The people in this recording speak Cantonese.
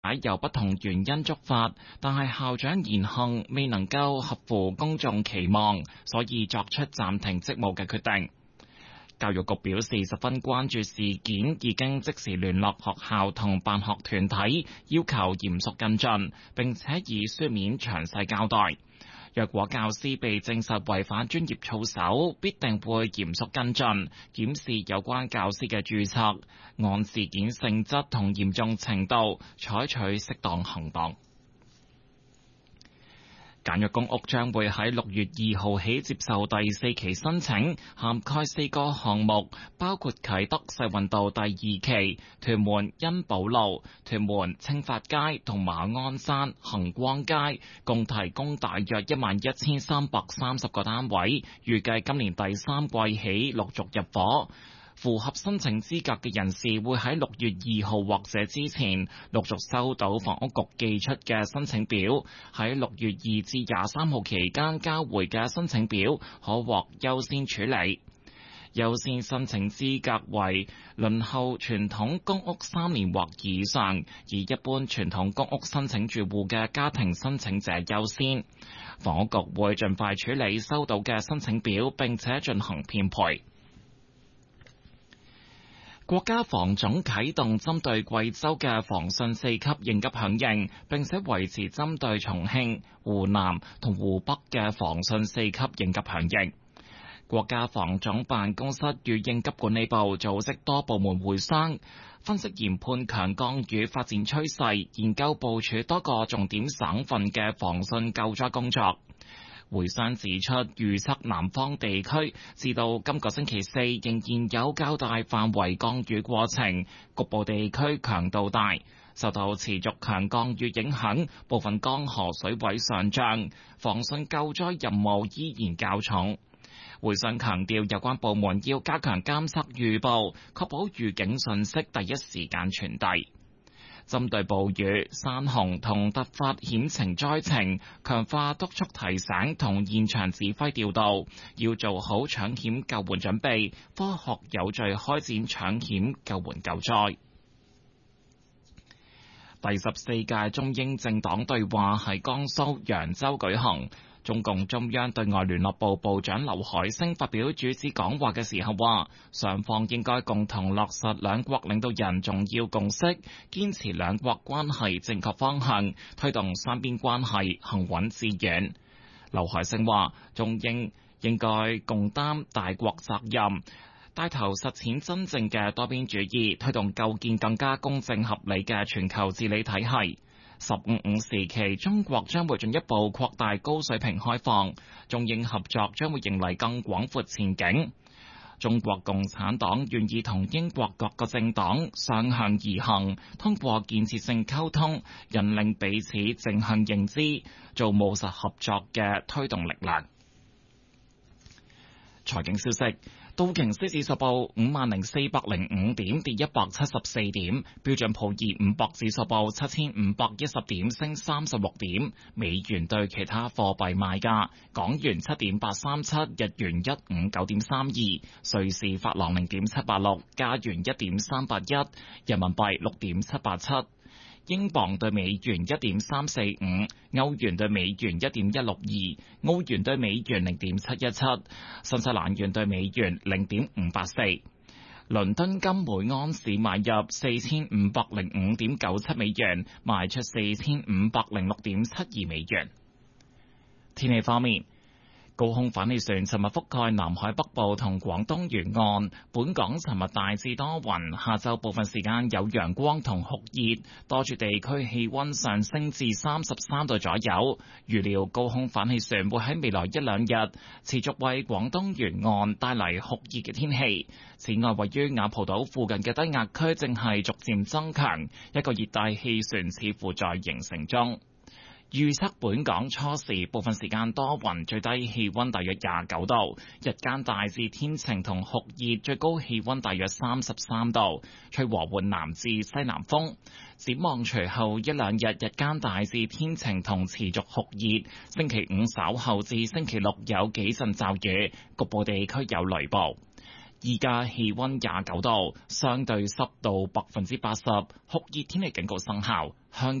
由不同原因觸發，但係校長言行未能夠合乎公眾期望，所以作出暫停職務嘅決定。教育局表示十分關注事件，已經即時聯絡學校同辦學團體，要求嚴肅跟進，並且以書面詳細交代。若果教師被證實違反專業操守，必定會嚴肅跟進，檢視有關教師嘅註冊，按事件性質同嚴重程度採取適當行動。簡約公屋將會喺6月2號起接受第4期申請，涵蓋4個項目，包括啟德世運道第2期、屯門恩寶路、屯門青發街同馬鞍山恒光街，共提供大約11,330個單位，預計今年第3季起陸續入伙。符合申請資格嘅人士會喺6月2號或者之前陸續收到房屋局寄出嘅申請表，喺6月2至23號期間交回嘅申請表可獲優先處理。優先申請資格為輪候傳統公屋3年或以上，而一般傳統公屋申請住戶嘅家庭申請者優先。房屋局會盡快處理收到嘅申請表，並且進行編配。國家防總啟動針對貴州嘅防汛4級應急響應，並且維持針對重慶、湖南同湖北嘅防汛4級應急響應。國家防總辦公室與應急管理部組織多部門會商，分析研判強降雨發展趨勢，研究部署多個重點省份嘅防汛救災工作。會商指出，預測南方地區至到今個星期四仍然有較大範圍降雨過程，局部地區強度大，受到持續強降雨影響，部分江河水位上漲，防汛救災任務依然較重。會商強調，有關部門要加強監測預報，確保預警信息第一時間傳遞。針對暴雨、山洪同突發險情災情，強化督促提醒同現場指揮調度，要做好搶險救援準備，科學有序開展搶險救援救災。第14屆中英政黨對話喺江蘇揚州舉行。中共中央對外聯絡部部長劉海星發表主旨講話嘅時候話，雙方應該共同落實兩國領導人重要共識，堅持兩國關係正確方向，推動雙邊關係行穩致遠。劉海星話，中英應該共擔大國責任，帶頭實踐真正嘅多邊主義，推動構建更加公正合理嘅全球治理體系。15時期，中國將會進一步擴大高水平開放，中英合作將會迎嚟更廣闊前景。中國共產黨願意同英國各個政黨相向而行，通過建設性溝通，引領彼此正向認知，做務實合作嘅推動力量。財經消息。道瓊斯指數報50,405點，跌174點；標準普爾500指數報7,510點，升36點。美元對其他貨幣賣價：港元7.837，日元159.32，瑞士法郎0.786，加元1.381，人民幣6.787。英鎊對美元1.345，歐元對美元1.162，澳元對美元0.717，新西蘭元對美元0.584。倫敦金每安士買入4505.97美元，賣出4506.72美元。天氣方面。高空反氣旋尋日覆蓋南海北部同廣東沿岸，本港尋日大致多雲，下晝部分時間有陽光同酷熱，多處地區氣溫上升至33度左右。預料高空反氣旋會喺未來一兩日持續為廣東沿岸帶嚟酷熱嘅天氣。此外，位於雅蒲島附近嘅低壓區正係逐漸增強，一個熱帶氣旋似乎在形成中。預測本港初時部分時間多雲，最低氣溫大約29度，日間大致天晴同酷熱，最高氣溫大約33度，吹和緩南至西南風。展望隨後一兩日，日間大致天晴同持續酷熱，星期五稍後至星期六有幾陣驟雨，局部地區有雷暴。 依家氣溫29度，相對濕度80%，酷熱天氣警告生效。香